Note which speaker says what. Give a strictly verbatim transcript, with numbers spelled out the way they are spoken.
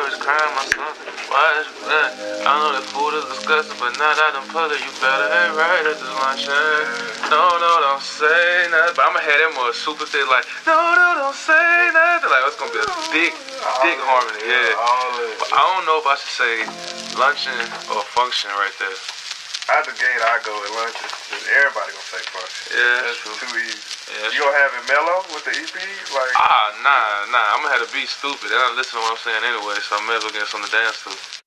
Speaker 1: always crying my son. Why is you that? I know that food is disgusting, but now that I'm public, you better ain't right at this luncheon. No, no, don't say nothing. But I'ma have that more super thick, like, no, no, don't say nothing. Like, it's gonna be a thick, thick harmony, yeah. But I don't know if I should say luncheon or function right there.
Speaker 2: Out the gate, I go with luncheon. Everybody gonna say function.
Speaker 1: Yeah,
Speaker 2: that's
Speaker 1: true.
Speaker 2: too easy.
Speaker 1: Yeah,
Speaker 2: you gonna have it mellow with the E P? Like
Speaker 1: ah, nah, nah. I'm gonna have to be stupid. They don't listen to what I'm saying anyway, so I may as well get something to dance to.